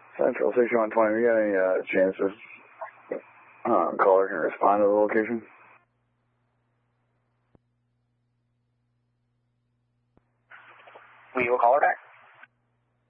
Central 6120, we got any chances caller can respond to the location? We will call her back.